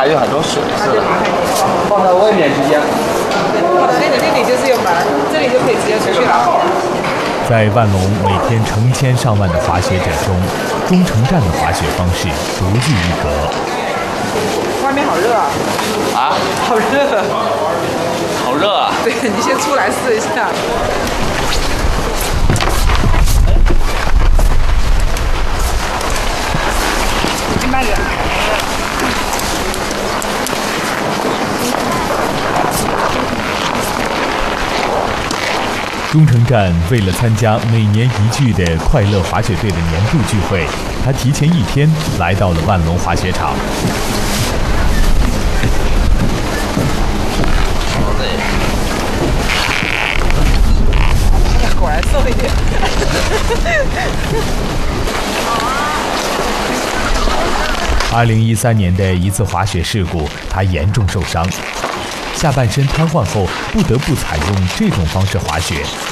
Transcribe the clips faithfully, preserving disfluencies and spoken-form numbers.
还有很多水，是的。放在外面直接。 那个那里就是有门，这里就可以直接出去了。 在万隆每天成千上万的滑雪者中，中城站的滑雪方式独具一格。 外面好热啊！ 啊， 好热， 好热啊！ 对，你先出来试一下。慢点。 中城站为了参加每年一聚的快乐滑雪队的年度聚会，他提前一天来到了万隆滑雪场。 果然瘦一点。 二零一三年的一次滑雪事故，他严重受伤。下半身瘫痪后，不得不采用这种方式滑雪。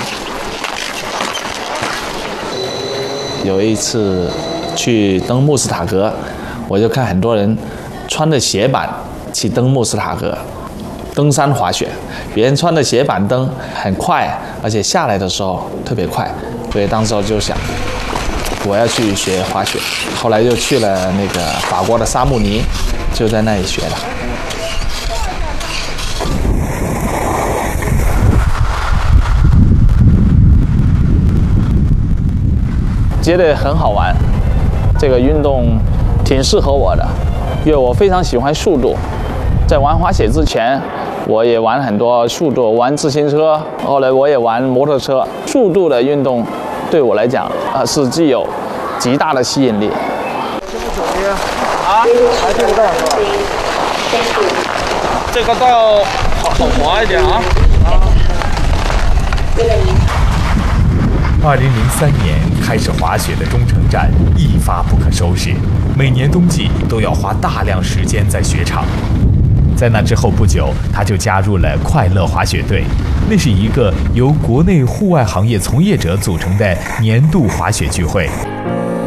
有一次去登穆斯塔格，我就看很多人穿着鞋板去登穆斯塔格，登山滑雪。别人穿着鞋板登很快，而且下来的时候特别快，所以当时我就想，我要去学滑雪。后来就去了那个法国的沙穆尼，就在那里学的。觉得很好玩，这个运动挺适合我的，因为我非常喜欢速度。在玩滑雪之前，我也玩很多速度，玩自行车，后来我也玩摩托车。速度的运动对我来讲啊、呃、是具有极大的吸引力。 这不左边啊， 还这个道是吧？ 这个道好好滑一点啊。 二零零三年开始滑雪的中城站一发不可收拾，每年冬季都要花大量时间在雪场。在那之后不久，他就加入了快乐滑雪队，那是一个由国内户外行业从业者组成的年度滑雪聚会。